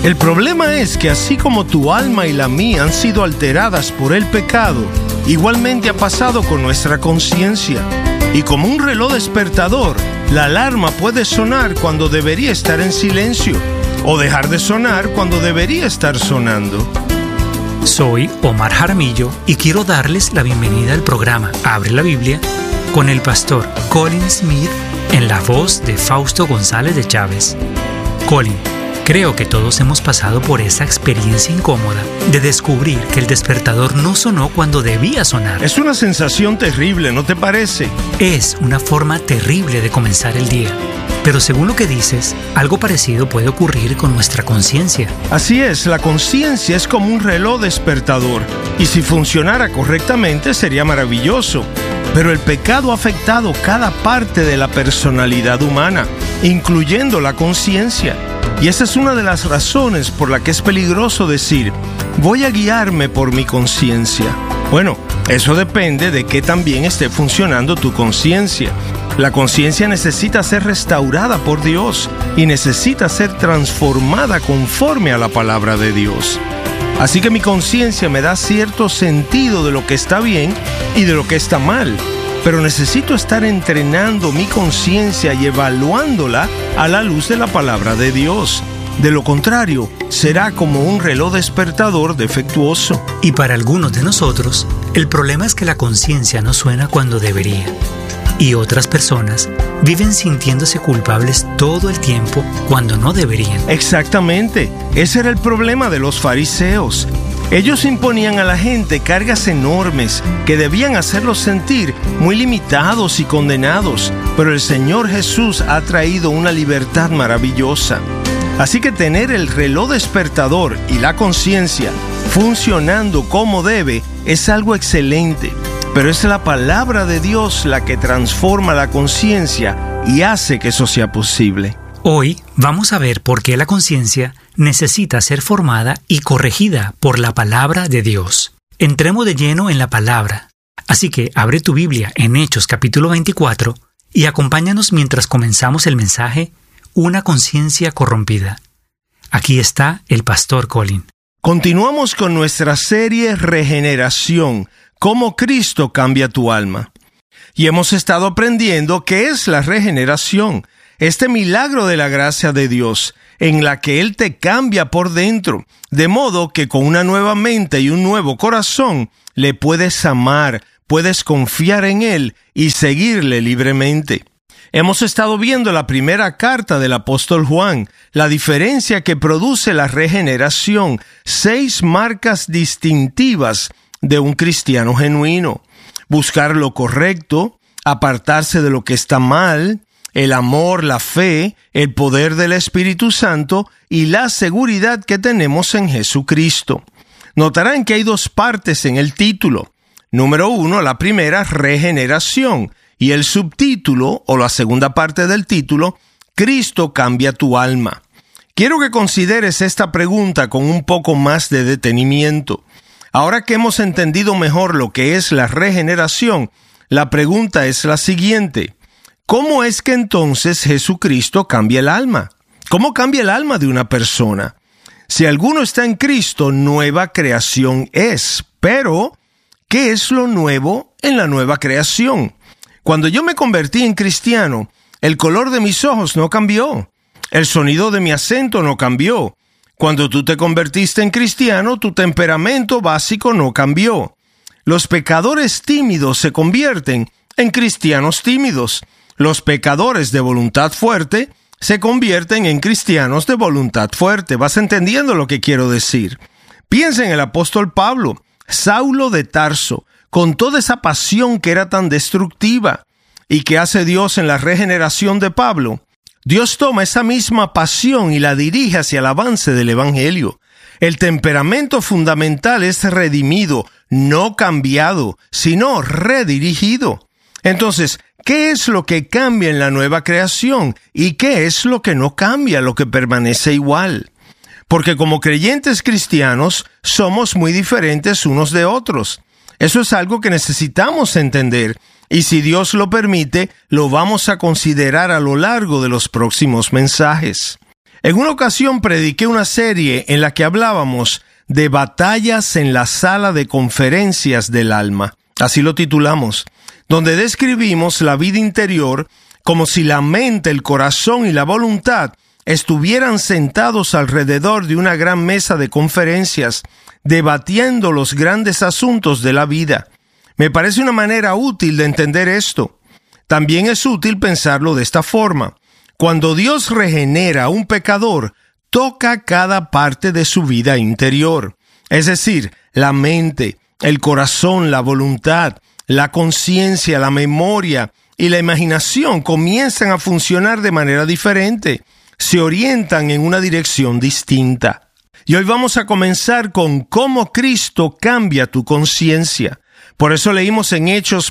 El problema es que así como tu alma y la mía han sido alteradas por el pecado, igualmente ha pasado con nuestra conciencia. Y como un reloj despertador, la alarma puede sonar cuando debería estar en silencio, o dejar de sonar cuando debería estar sonando. Soy Omar Jaramillo y quiero darles la bienvenida al programa Abre la Biblia con el pastor Colin Smith en la voz de Fausto González de Chávez. Colin, creo que todos hemos pasado por esa experiencia incómoda de descubrir que el despertador no sonó cuando debía sonar. Es una sensación terrible, ¿no te parece? Es una forma terrible de comenzar el día. Pero según lo que dices, algo parecido puede ocurrir con nuestra conciencia. Así es, la conciencia es como un reloj despertador, y si funcionara correctamente sería maravilloso. Pero el pecado ha afectado cada parte de la personalidad humana, incluyendo la conciencia. Y esa es una de las razones por la que es peligroso decir, voy a guiarme por mi conciencia. Bueno, eso depende de que también esté funcionando tu conciencia. La conciencia necesita ser restaurada por Dios y necesita ser transformada conforme a la palabra de Dios. Así que mi conciencia me da cierto sentido de lo que está bien y de lo que está mal, pero necesito estar entrenando mi conciencia y evaluándola a la luz de la palabra de Dios. De lo contrario, será como un reloj despertador defectuoso. Y para algunos de nosotros, el problema es que la conciencia no suena cuando debería. Y otras personas viven sintiéndose culpables todo el tiempo cuando no deberían. Exactamente, ese era el problema de los fariseos. Ellos imponían a la gente cargas enormes que debían hacerlos sentir muy limitados y condenados, pero el Señor Jesús ha traído una libertad maravillosa. Así que tener el reloj despertador y la conciencia funcionando como debe es algo excelente. Pero es la palabra de Dios la que transforma la conciencia y hace que eso sea posible. Hoy vamos a ver por qué la conciencia necesita ser formada y corregida por la palabra de Dios. Entremos de lleno en la palabra. Así que abre tu Biblia en Hechos capítulo 24 y acompáñanos mientras comenzamos el mensaje Una conciencia corrompida. Aquí está el pastor Colin. Continuamos con nuestra serie Regeneración. Cómo Cristo cambia tu alma. Y hemos estado aprendiendo qué es la regeneración, este milagro de la gracia de Dios, en la que Él te cambia por dentro, de modo que con una nueva mente y un nuevo corazón le puedes amar, puedes confiar en Él y seguirle libremente. Hemos estado viendo la primera carta del apóstol Juan, la diferencia que produce la regeneración, 6 marcas distintivas de un cristiano genuino: buscar lo correcto, apartarse de lo que está mal, el amor, la fe, el poder del Espíritu Santo y la seguridad que tenemos en Jesucristo. Notarán que hay 2 partes en el título. Número 1, la primera, regeneración, y el subtítulo, o la segunda parte del título, Cristo cambia tu alma. Quiero que consideres esta pregunta con un poco más de detenimiento. Ahora que hemos entendido mejor lo que es la regeneración, la pregunta es la siguiente: ¿cómo es que entonces Jesucristo cambia el alma? ¿Cómo cambia el alma de una persona? Si alguno está en Cristo, nueva creación es. Pero, ¿qué es lo nuevo en la nueva creación? Cuando yo me convertí en cristiano, el color de mis ojos no cambió. El sonido de mi acento no cambió. Cuando tú te convertiste en cristiano, tu temperamento básico no cambió. Los pecadores tímidos se convierten en cristianos tímidos. Los pecadores de voluntad fuerte se convierten en cristianos de voluntad fuerte. ¿Vas entendiendo lo que quiero decir? Piensa en el apóstol Pablo, Saulo de Tarso, con toda esa pasión que era tan destructiva. ¿Y qué hace Dios en la regeneración de Pablo? Dios toma esa misma pasión y la dirige hacia el avance del Evangelio. El temperamento fundamental es redimido, no cambiado, sino redirigido. Entonces, ¿qué es lo que cambia en la nueva creación? ¿Y qué es lo que no cambia, lo que permanece igual? Porque como creyentes cristianos, somos muy diferentes unos de otros. Eso es algo que necesitamos entender. Y si Dios lo permite, lo vamos a considerar a lo largo de los próximos mensajes. En una ocasión prediqué una serie en la que hablábamos de batallas en la sala de conferencias del alma, así lo titulamos, donde describimos la vida interior como si la mente, el corazón y la voluntad estuvieran sentados alrededor de una gran mesa de conferencias, debatiendo los grandes asuntos de la vida. Me parece una manera útil de entender esto. También es útil pensarlo de esta forma. Cuando Dios regenera a un pecador, toca cada parte de su vida interior, es decir, la mente, el corazón, la voluntad, la conciencia, la memoria y la imaginación comienzan a funcionar de manera diferente, se orientan en una dirección distinta. Y hoy vamos a comenzar con cómo Cristo cambia tu conciencia. Por eso leímos en Hechos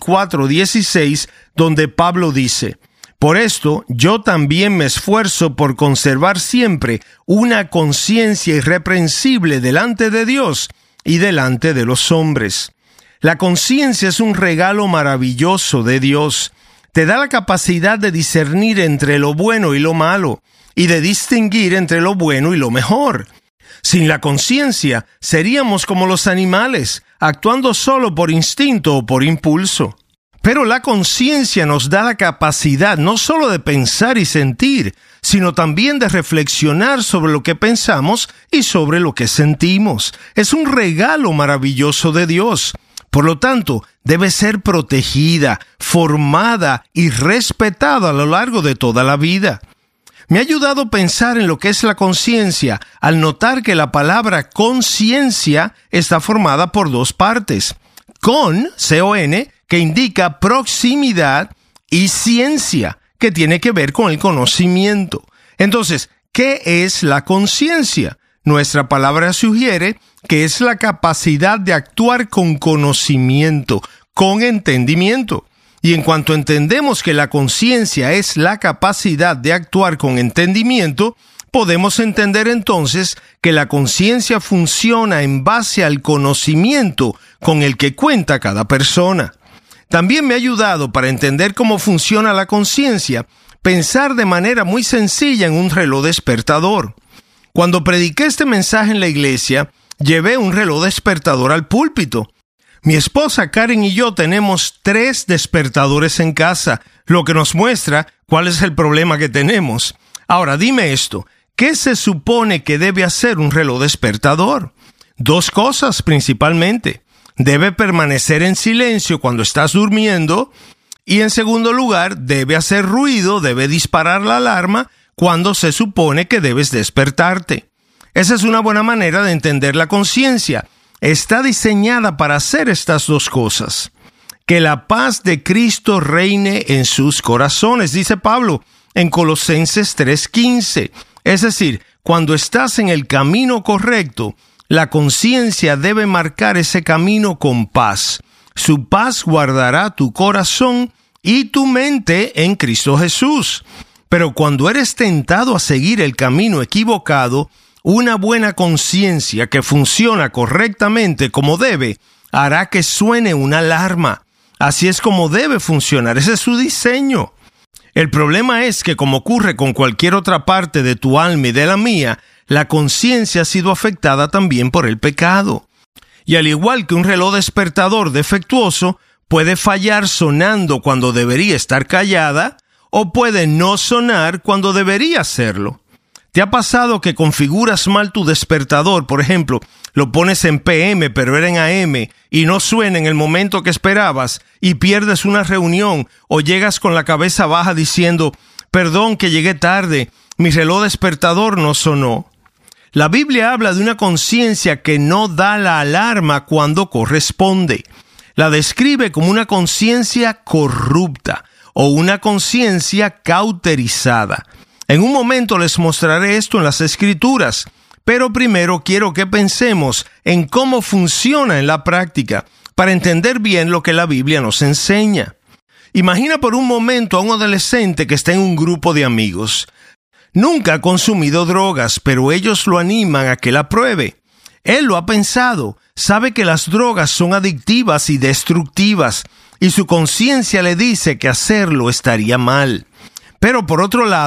24:16, donde Pablo dice: por esto, yo también me esfuerzo por conservar siempre una conciencia irreprensible delante de Dios y delante de los hombres. La conciencia es un regalo maravilloso de Dios. Te da la capacidad de discernir entre lo bueno y lo malo, y de distinguir entre lo bueno y lo mejor. Sin la conciencia, seríamos como los animales, actuando solo por instinto o por impulso. Pero la conciencia nos da la capacidad no solo de pensar y sentir, sino también de reflexionar sobre lo que pensamos y sobre lo que sentimos. Es un regalo maravilloso de Dios. Por lo tanto, debe ser protegida, formada y respetada a lo largo de toda la vida. Me ha ayudado a pensar en lo que es la conciencia al notar que la palabra conciencia está formada por dos partes. Con, C-O-N, que indica proximidad, y ciencia, que tiene que ver con el conocimiento. Entonces, ¿qué es la conciencia? Nuestra palabra sugiere que es la capacidad de actuar con conocimiento, con entendimiento. Y en cuanto entendemos que la conciencia es la capacidad de actuar con entendimiento, podemos entender entonces que la conciencia funciona en base al conocimiento con el que cuenta cada persona. También me ha ayudado para entender cómo funciona la conciencia, pensar de manera muy sencilla en un reloj despertador. Cuando prediqué este mensaje en la iglesia, llevé un reloj despertador al púlpito. Mi esposa Karen y yo tenemos 3 despertadores en casa, lo que nos muestra cuál es el problema que tenemos. Ahora, dime esto, ¿qué se supone que debe hacer un reloj despertador? 2 cosas principalmente. Debe permanecer en silencio cuando estás durmiendo y, en segundo lugar, debe hacer ruido, debe disparar la alarma cuando se supone que debes despertarte. Esa es una buena manera de entender la conciencia. Está diseñada para hacer estas 2 cosas. Que la paz de Cristo reine en sus corazones, dice Pablo en Colosenses 3:15. Es decir, cuando estás en el camino correcto, la conciencia debe marcar ese camino con paz. Su paz guardará tu corazón y tu mente en Cristo Jesús. Pero cuando eres tentado a seguir el camino equivocado, una buena conciencia que funciona correctamente como debe, hará que suene una alarma. Así es como debe funcionar, ese es su diseño. El problema es que, como ocurre con cualquier otra parte de tu alma y de la mía, la conciencia ha sido afectada también por el pecado. Y al igual que un reloj despertador defectuoso, puede fallar sonando cuando debería estar callada, o puede no sonar cuando debería hacerlo. ¿Te ha pasado que configuras mal tu despertador? Por ejemplo, lo pones en PM pero era en AM y no suena en el momento que esperabas y pierdes una reunión o llegas con la cabeza baja diciendo: perdón que llegué tarde, mi reloj despertador no sonó. La Biblia habla de una conciencia que no da la alarma cuando corresponde. La describe como una conciencia corrupta o una conciencia cauterizada. En un momento les mostraré esto en las Escrituras, pero primero quiero que pensemos en cómo funciona en la práctica para entender bien lo que la Biblia nos enseña. Imagina por un momento a un adolescente que está en un grupo de amigos. Nunca ha consumido drogas, pero ellos lo animan a que la pruebe. Él lo ha pensado, sabe que las drogas son adictivas y destructivas, y su conciencia le dice que hacerlo estaría mal. Pero por otro lado,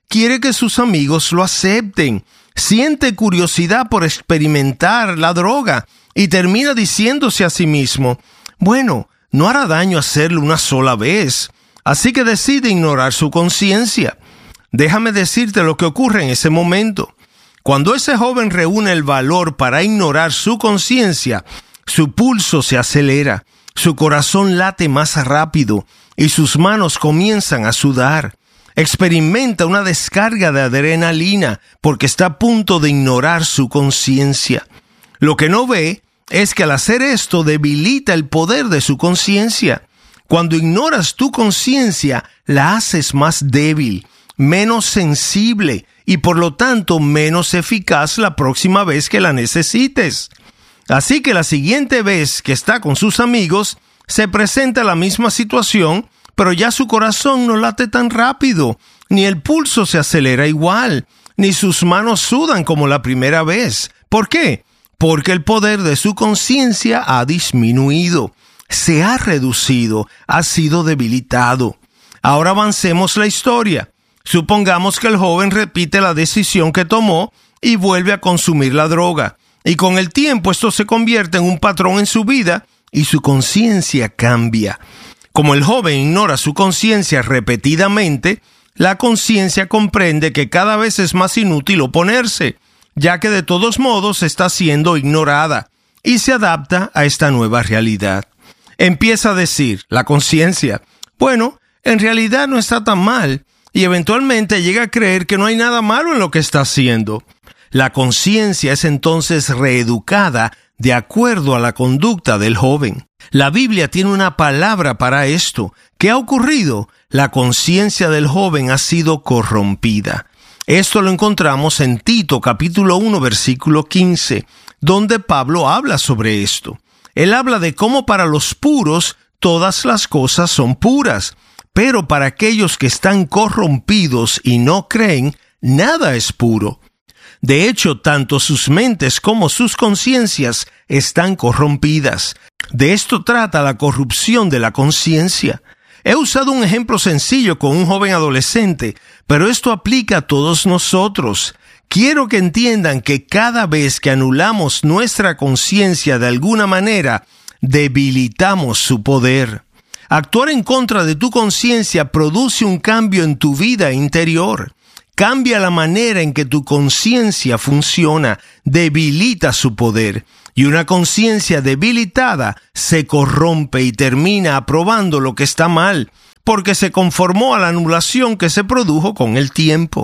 quiere que sus amigos lo acepten. Siente curiosidad por experimentar la droga y termina diciéndose a sí mismo, bueno, no hará daño hacerlo una sola vez. Así que decide ignorar su conciencia. Déjame decirte lo que ocurre en ese momento. Cuando ese joven reúne el valor para ignorar su conciencia, su pulso se acelera, su corazón late más rápido y sus manos comienzan a sudar. Experimenta una descarga de adrenalina porque está a punto de ignorar su conciencia. Lo que no ve es que al hacer esto debilita el poder de su conciencia. Cuando ignoras tu conciencia, la haces más débil, menos sensible y por lo tanto menos eficaz la próxima vez que la necesites. Así que la siguiente vez que está con sus amigos, se presenta la misma situación, pero ya su corazón no late tan rápido, ni el pulso se acelera igual, ni sus manos sudan como la primera vez. ¿Por qué? Porque el poder de su conciencia ha disminuido, se ha reducido, ha sido debilitado. Ahora avancemos la historia. Supongamos que el joven repite la decisión que tomó y vuelve a consumir la droga. Y con el tiempo esto se convierte en un patrón en su vida y su conciencia cambia. Como el joven ignora su conciencia repetidamente, la conciencia comprende que cada vez es más inútil oponerse, ya que de todos modos está siendo ignorada, y se adapta a esta nueva realidad. Empieza a decir, la conciencia, bueno, en realidad no está tan mal, y eventualmente llega a creer que no hay nada malo en lo que está haciendo. La conciencia es entonces reeducada de acuerdo a la conducta del joven. La Biblia tiene una palabra para esto. ¿Qué ha ocurrido? La conciencia del joven ha sido corrompida. Esto lo encontramos en Tito capítulo 1 versículo 15, donde Pablo habla sobre esto. Él habla de cómo para los puros todas las cosas son puras, pero para aquellos que están corrompidos y no creen, nada es puro. De hecho, tanto sus mentes como sus conciencias están corrompidas. De esto trata la corrupción de la conciencia. He usado un ejemplo sencillo con un joven adolescente, pero esto aplica a todos nosotros. Quiero que entiendan que cada vez que anulamos nuestra conciencia de alguna manera, debilitamos su poder. Actuar en contra de tu conciencia produce un cambio en tu vida interior. Cambia la manera en que tu conciencia funciona, debilita su poder. Y una conciencia debilitada se corrompe y termina aprobando lo que está mal, porque se conformó a la anulación que se produjo con el tiempo.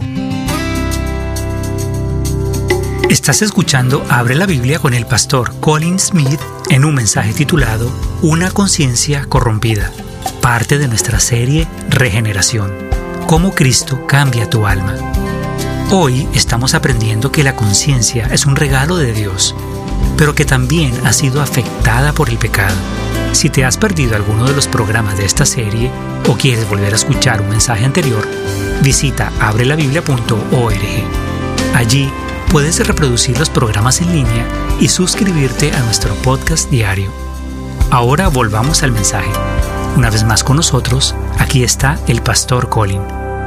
Estás escuchando Abre la Biblia con el pastor Colin Smith en un mensaje titulado Una conciencia corrompida, parte de nuestra serie Regeneración. Cómo Cristo cambia tu alma. Hoy estamos aprendiendo que la conciencia es un regalo de Dios, pero que también ha sido afectada por el pecado. Si te has perdido alguno de los programas de esta serie o quieres volver a escuchar un mensaje anterior, visita abrelabiblia.org. Allí puedes reproducir los programas en línea y suscribirte a nuestro podcast diario. Ahora volvamos al mensaje. Una vez más con nosotros, aquí está el pastor Colin.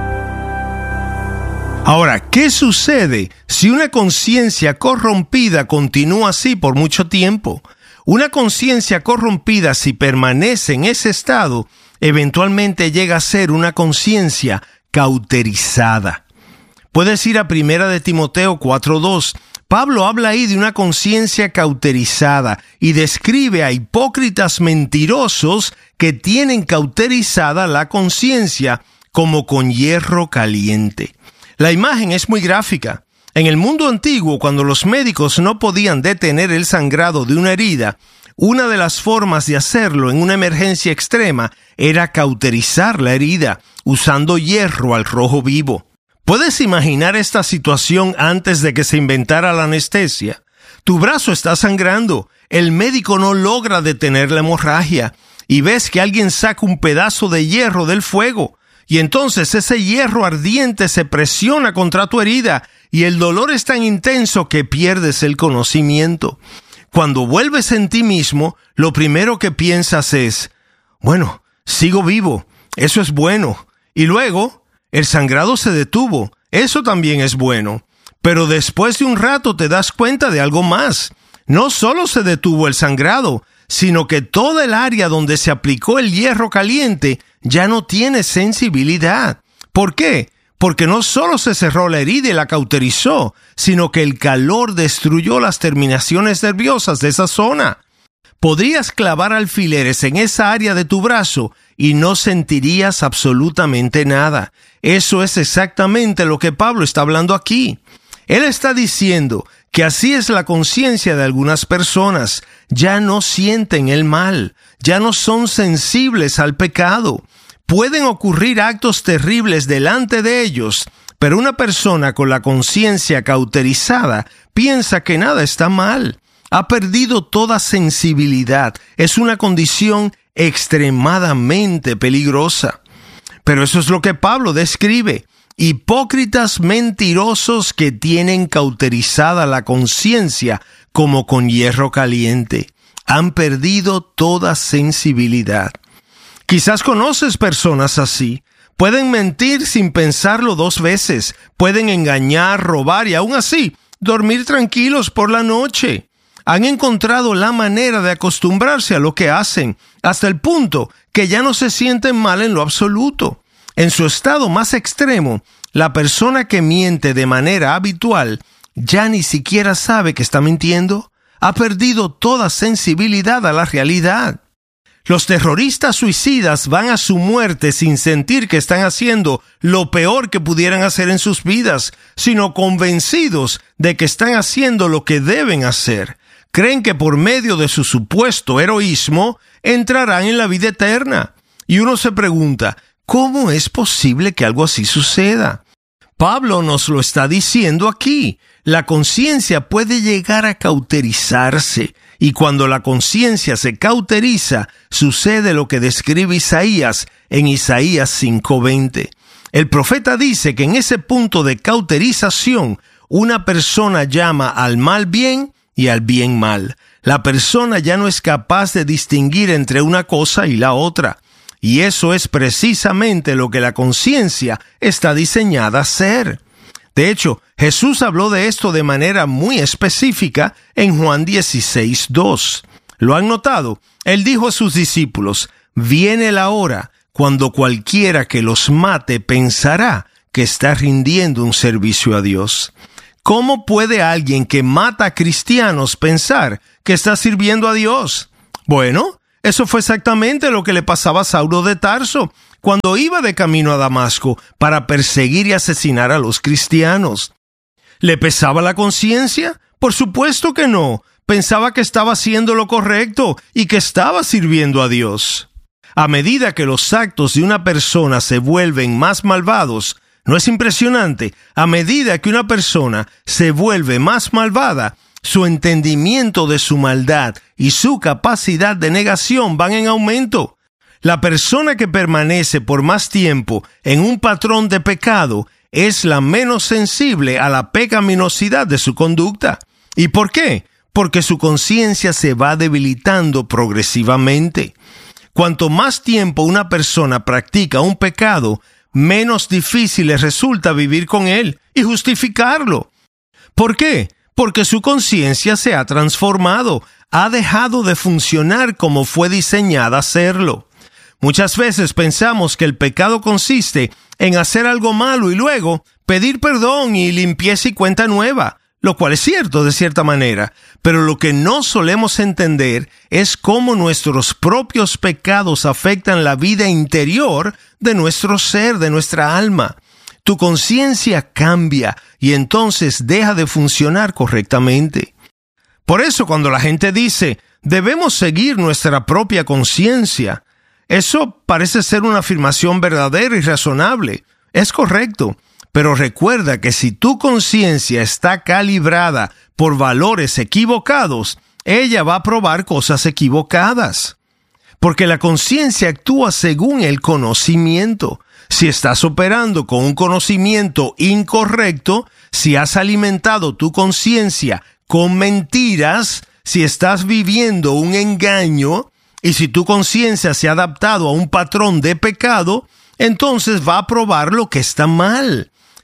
Ahora, ¿qué sucede si una conciencia corrompida continúa así por mucho tiempo? Una conciencia corrompida, si permanece en ese estado, eventualmente llega a ser una conciencia cauterizada. Puedes ir a 1 Timoteo 4:2. Pablo habla ahí de una conciencia cauterizada y describe a hipócritas mentirosos que tienen cauterizada la conciencia como con hierro caliente. La imagen es muy gráfica. En el mundo antiguo, cuando los médicos no podían detener el sangrado de una herida, una de las formas de hacerlo en una emergencia extrema era cauterizar la herida usando hierro al rojo vivo. ¿Puedes imaginar esta situación antes de que se inventara la anestesia? Tu brazo está sangrando, el médico no logra detener la hemorragia y ves que alguien saca un pedazo de hierro del fuego y entonces ese hierro ardiente se presiona contra tu herida y el dolor es tan intenso que pierdes el conocimiento. Cuando vuelves en ti mismo, lo primero que piensas es, bueno, sigo vivo, eso es bueno. Y luego, el sangrado se detuvo, eso también es bueno. Pero después de un rato te das cuenta de algo más. No solo se detuvo el sangrado, sino que toda el área donde se aplicó el hierro caliente ya no tiene sensibilidad. ¿Por qué? Porque no solo se cerró la herida y la cauterizó, sino que el calor destruyó las terminaciones nerviosas de esa zona. Podrías clavar alfileres en esa área de tu brazo y no sentirías absolutamente nada. Eso es exactamente lo que Pablo está hablando aquí. Él está diciendo que así es la conciencia de algunas personas. Ya no sienten el mal, ya no son sensibles al pecado. Pueden ocurrir actos terribles delante de ellos, pero una persona con la conciencia cauterizada piensa que nada está mal. Ha perdido toda sensibilidad. Es una condición extremadamente peligrosa. Pero eso es lo que Pablo describe. Hipócritas mentirosos que tienen cauterizada la conciencia como con hierro caliente. Han perdido toda sensibilidad. Quizás conoces personas así. Pueden mentir sin pensarlo 2 veces. Pueden engañar, robar y aún así dormir tranquilos por la noche. Han encontrado la manera de acostumbrarse a lo que hacen, hasta el punto que ya no se sienten mal en lo absoluto. En su estado más extremo, la persona que miente de manera habitual ya ni siquiera sabe que está mintiendo. Ha perdido toda sensibilidad a la realidad. Los terroristas suicidas van a su muerte sin sentir que están haciendo lo peor que pudieran hacer en sus vidas, sino convencidos de que están haciendo lo que deben hacer. Creen que por medio de su supuesto heroísmo entrarán en la vida eterna. Y uno se pregunta, ¿cómo es posible que algo así suceda? Pablo nos lo está diciendo aquí. La conciencia puede llegar a cauterizarse, y cuando la conciencia se cauteriza, sucede lo que describe Isaías en Isaías 5:20. El profeta dice que en ese punto de cauterización, una persona llama al mal bien y al bien mal. La persona ya no es capaz de distinguir entre una cosa y la otra. Y eso es precisamente lo que la conciencia está diseñada a hacer. De hecho, Jesús habló de esto de manera muy específica en Juan 16:2. ¿Lo han notado? Él dijo a sus discípulos, «Viene la hora cuando cualquiera que los mate pensará que está rindiendo un servicio a Dios». ¿Cómo puede alguien que mata a cristianos pensar que está sirviendo a Dios? Bueno, eso fue exactamente lo que le pasaba a Saulo de Tarso cuando iba de camino a Damasco para perseguir y asesinar a los cristianos. ¿Le pesaba la conciencia? Por supuesto que no. Pensaba que estaba haciendo lo correcto y que estaba sirviendo a Dios. A medida que los actos de una persona se vuelven más malvados, ¿no es impresionante? A medida que una persona se vuelve más malvada, su entendimiento de su maldad y su capacidad de negación van en aumento. La persona que permanece por más tiempo en un patrón de pecado es la menos sensible a la pecaminosidad de su conducta. ¿Y por qué? Porque su conciencia se va debilitando progresivamente. Cuanto más tiempo una persona practica un pecado, menos difícil le resulta vivir con él y justificarlo. ¿Por qué? Porque su conciencia se ha transformado, ha dejado de funcionar como fue diseñada a hacerlo. Muchas veces pensamos que el pecado consiste en hacer algo malo y luego pedir perdón y limpieza y cuenta nueva, lo cual es cierto de cierta manera, pero lo que no solemos entender es cómo nuestros propios pecados afectan la vida interior de nuestro ser, de nuestra alma. Tu conciencia cambia y entonces deja de funcionar correctamente. Por eso cuando la gente dice, debemos seguir nuestra propia conciencia, eso parece ser una afirmación verdadera y razonable. Es correcto. Pero recuerda que si tu conciencia está calibrada por valores equivocados, ella va a probar cosas equivocadas. Porque la conciencia actúa según el conocimiento. Si estás operando con un conocimiento incorrecto, si has alimentado tu conciencia con mentiras, si estás viviendo un engaño, y si tu conciencia se ha adaptado a un patrón de pecado, entonces va a probar lo que está mal.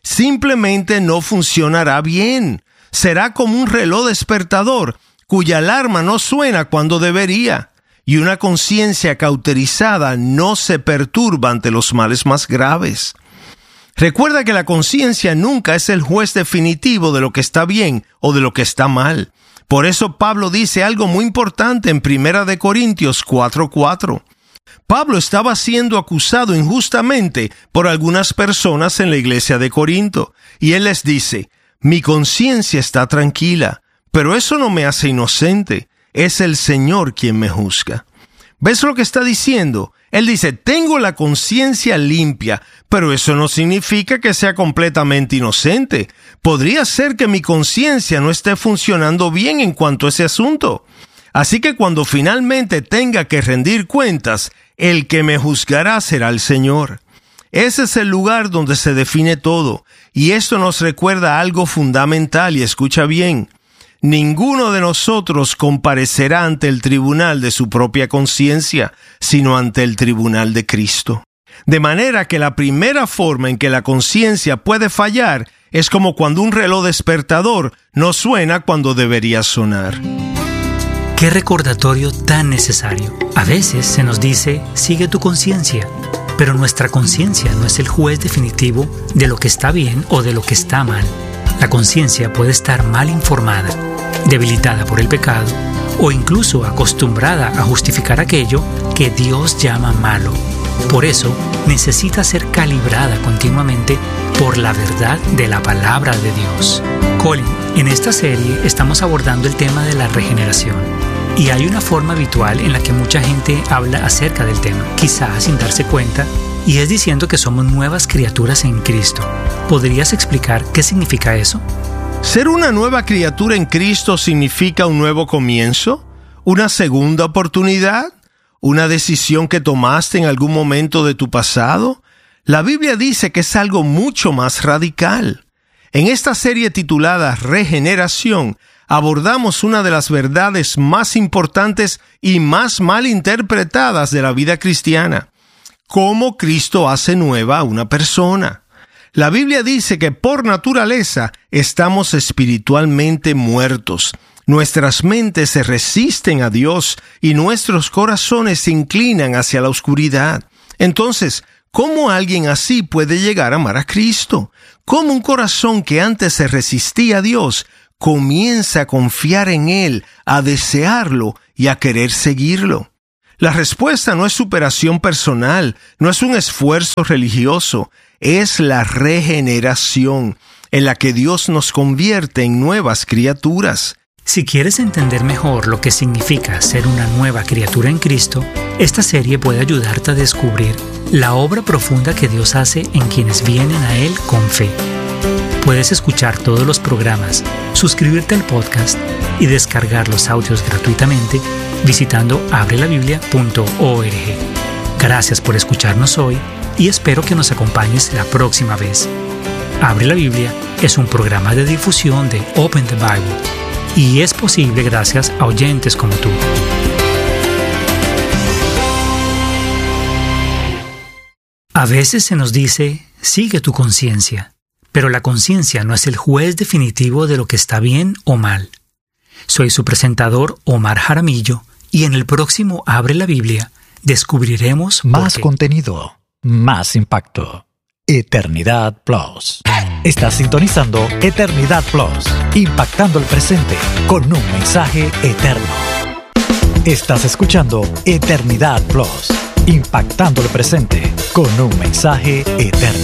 simplemente no funcionará bien. Será como un reloj despertador cuya alarma no suena cuando debería, y una conciencia cauterizada no se perturba ante los males más graves. Recuerda que la conciencia nunca es el juez definitivo de lo que está bien o de lo que está mal. Por eso Pablo dice algo muy importante en 1 Corintios 4:4. Pablo estaba siendo acusado injustamente por algunas personas en la iglesia de Corinto, y él les dice: mi conciencia está tranquila, pero eso no me hace inocente, es el Señor quien me juzga. ¿Ves lo que está diciendo? Él dice: tengo la conciencia limpia, pero eso no significa que sea completamente inocente. Podría ser que mi conciencia no esté funcionando bien en cuanto a ese asunto. Así que cuando finalmente tenga que rendir cuentas, el que me juzgará será el Señor. Ese es el lugar donde se define todo, y esto nos recuerda algo fundamental, y escucha bien: ninguno de nosotros comparecerá ante el tribunal de su propia conciencia, sino ante el tribunal de Cristo. De manera que la primera forma en que la conciencia puede fallar es como cuando un reloj despertador no suena cuando debería sonar. ¡Qué recordatorio tan necesario! A veces se nos dice: sigue tu conciencia, pero nuestra conciencia no es el juez definitivo de lo que está bien o de lo que está mal. La conciencia puede estar mal informada, debilitada por el pecado, o incluso acostumbrada a justificar aquello que Dios llama malo. Por eso, necesita ser calibrada continuamente por la verdad de la palabra de Dios. Colin, en esta serie estamos abordando el tema de la regeneración, y hay una forma habitual en la que mucha gente habla acerca del tema, quizás sin darse cuenta, y es diciendo que somos nuevas criaturas en Cristo. ¿Podrías explicar qué significa eso? Ser una nueva criatura en Cristo significa un nuevo comienzo, una segunda oportunidad, una decisión que tomaste en algún momento de tu pasado. La Biblia dice que es algo mucho más radical. En esta serie titulada Regeneración, abordamos una de las verdades más importantes y más mal interpretadas de la vida cristiana: cómo Cristo hace nueva a una persona. La Biblia dice que por naturaleza estamos espiritualmente muertos. Nuestras mentes se resisten a Dios y nuestros corazones se inclinan hacia la oscuridad. Entonces, ¿cómo alguien así puede llegar a amar a Cristo? ¿Cómo un corazón que antes se resistía a Dios comienza a confiar en Él, a desearlo y a querer seguirlo? La respuesta no es superación personal, no es un esfuerzo religioso, es la regeneración, en la que Dios nos convierte en nuevas criaturas. Si quieres entender mejor lo que significa ser una nueva criatura en Cristo, esta serie puede ayudarte a descubrir la obra profunda que Dios hace en quienes vienen a Él con fe. Puedes escuchar todos los programas, suscribirte al podcast y descargar los audios gratuitamente visitando abrelabiblia.org. Gracias por escucharnos hoy y espero que nos acompañes la próxima vez. Abre la Biblia es un programa de difusión de Open the Bible y es posible gracias a oyentes como tú. A veces se nos dice: sigue tu conciencia, pero la conciencia no es el juez definitivo de lo que está bien o mal. Soy su presentador Omar Jaramillo y en el próximo Abre la Biblia descubriremos más contenido, más impacto. Eternidad Plus. Estás sintonizando Eternidad Plus, impactando el presente con un mensaje eterno. Estás escuchando Eternidad Plus, impactando el presente con un mensaje eterno.